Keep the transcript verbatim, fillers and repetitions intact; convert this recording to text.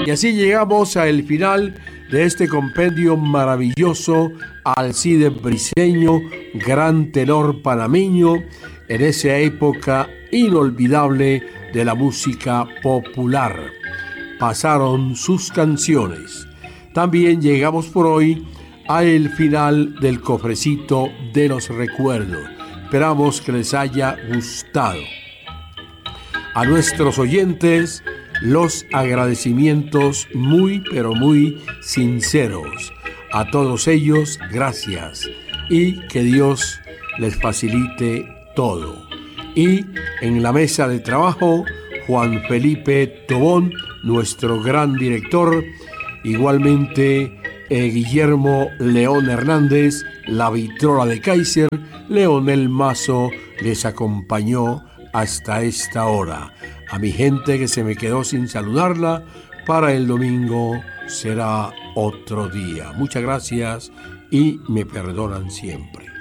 Y así llegamos al final de este compendio maravilloso. Alcide Briceño, gran tenor panameño en esa época inolvidable de la música popular. Pasaron sus canciones. También llegamos por hoy al final del cofrecito de los recuerdos. Esperamos que les haya gustado. A nuestros oyentes, los agradecimientos muy, pero muy sinceros. A todos ellos, gracias. Y que Dios les facilite todo. Y en la mesa de trabajo, Juan Felipe Tobón, nuestro gran director. Igualmente, eh, Guillermo León Hernández, la vitrola de Kaiser. Leonel Mazo les acompañó hasta esta hora. A mi gente que se me quedó sin saludarla, para el domingo será otro día. Muchas gracias y me perdonan siempre.